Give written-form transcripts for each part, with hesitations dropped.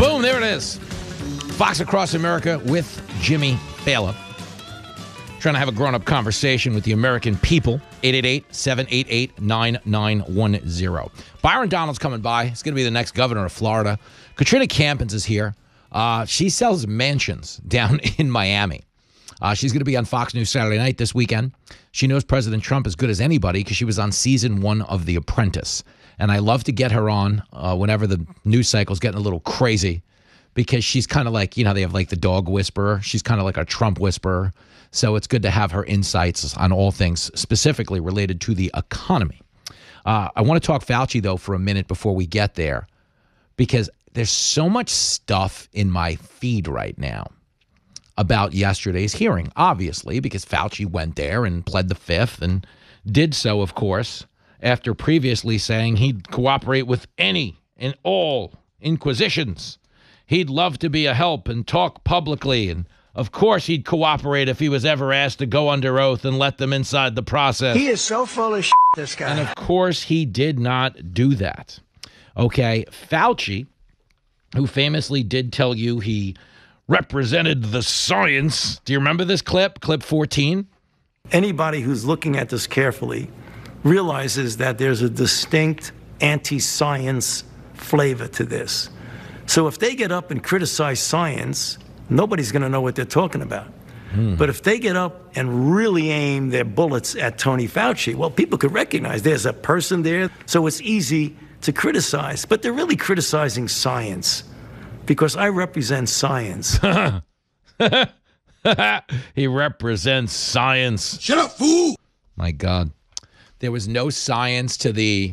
Boom, there it is. Fox Across America with Jimmy Fallon. Trying to have a grown-up conversation with the American people. 888-788-9910. Byron Donald's coming by. He's going to be the next governor of Florida. Katrina Campins is here. She sells mansions down in Miami. She's going to be on Fox News Saturday night this weekend. She knows President Trump as good as anybody because she was on season 1 of The Apprentice. And I love to get her on whenever the news cycle's getting a little crazy because she's kind of like, you know, they have like the dog whisperer. She's kind of like a Trump whisperer. So it's good to have her insights on all things specifically related to the economy. I want to talk Fauci, though, for a minute before we get there because there's so much stuff in my feed right now about yesterday's hearing, obviously, because Fauci went there and pled the fifth and did so, of course, after previously saying he'd cooperate with any and all inquisitions. He'd love to be a help and talk publicly, and of course he'd cooperate if he was ever asked to go under oath and let them inside the process. He is so full of shit, this guy. And of course he did not do that. Okay, Fauci, who famously did tell you he represented the science. Do you remember this clip? Clip 14? Anybody who's looking at this carefully realizes that there's a distinct anti-science flavor to this. So if they get up and criticize science, nobody's going to know what they're talking about. But if they get up and really aim their bullets at Tony Fauci, well, people could recognize there's a person there, so it's easy to criticize. But they're really criticizing science because I represent science. He represents science. Shut up, fool! My God. There was no science to the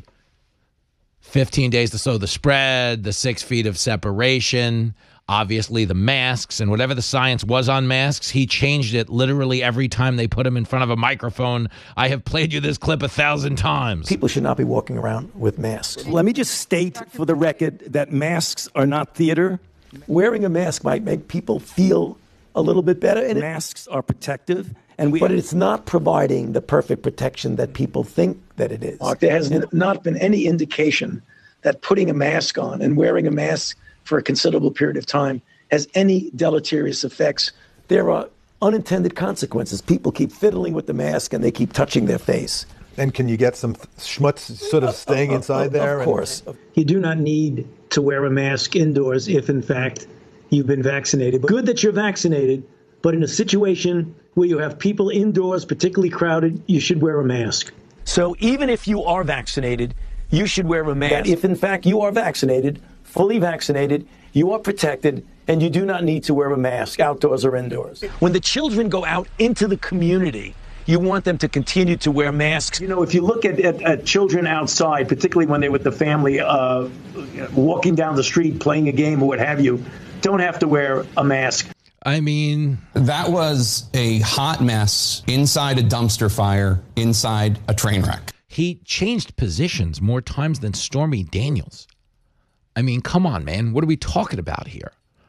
15 days to slow the spread, the 6 feet of separation, obviously the masks, and whatever the science was on masks, he changed it literally every time they put him in front of a microphone. I have played you this clip 1,000 times. People should not be walking around with masks. Let me just state for the record that masks are not theater. Wearing a mask might make people feel a little bit better, and masks are protective. But it's not providing the perfect protection that people think that it is. There has not been any indication that putting a mask on and wearing a mask for a considerable period of time has any deleterious effects. There are unintended consequences. People keep fiddling with the mask and they keep touching their face. And can you get some schmutz sort of staying inside there? Of course. You do not need to wear a mask indoors if, in fact, you've been vaccinated. But good that you're vaccinated, but in a situation where you have people indoors, particularly crowded, you should wear a mask. So even if you are vaccinated, you should wear a mask. That if, in fact, you are vaccinated, fully vaccinated, you are protected, and you do not need to wear a mask outdoors or indoors. When the children go out into the community, you want them to continue to wear masks. You know, if you look at children outside, particularly when they're with the family, walking down the street, playing a game or what have you, don't have to wear a mask. I mean, that was a hot mess inside a dumpster fire, inside a train wreck. he changed positions more times than Stormy Daniels. I mean, come on, man. What are we talking about here?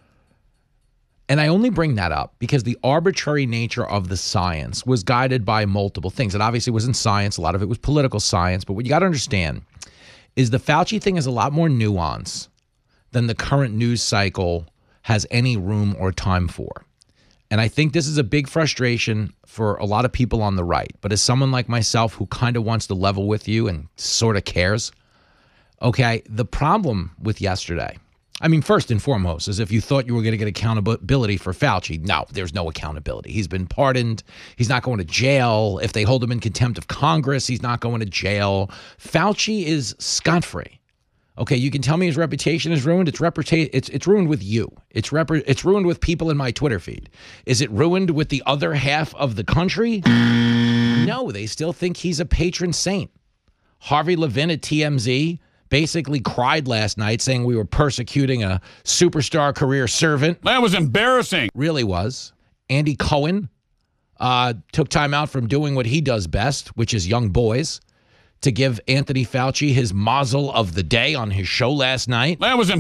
And I only bring that up because the arbitrary nature of the science was guided by multiple things. It obviously wasn't science. A lot of it was political science. But what you got to understand is the Fauci thing is a lot more nuance than the current news cycle has any room or time for. And I think this is a big frustration for a lot of people on the right. But as someone like myself who kind of wants to level with you and sort of cares, okay, the problem with yesterday, I mean, first and foremost, is if you thought you were going to get accountability for Fauci, no, there's no accountability. He's been pardoned. He's not going to jail. If they hold him in contempt of Congress, he's not going to jail. Fauci is scot-free. Okay, you can tell me his reputation is ruined. It's ruined with you. It's ruined with people in my Twitter feed. Is it ruined with the other half of the country? No, they still think he's a patron saint. Harvey Levin at TMZ basically cried last night saying we were persecuting a superstar career servant. That was embarrassing. Really was. Andy Cohen took time out from doing what he does best, which is young boys, to give Anthony Fauci his mazel of the day on his show last night. That was